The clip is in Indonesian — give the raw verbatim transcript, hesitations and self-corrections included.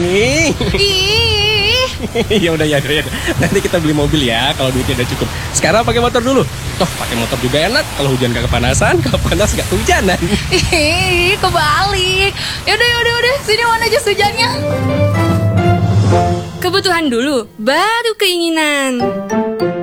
nih. Ih. Ya udah ya, ya. Nanti kita beli mobil ya kalau duitnya udah cukup. Sekarang pakai motor dulu. Toh pakai motor juga enak. Kalau hujan gak kepanasan, kalau panas gak kehujanan. Ih, kebalik. Yaudah, yaudah, udah. Sini mana jas hujannya? Kebutuhan dulu, baru keinginan.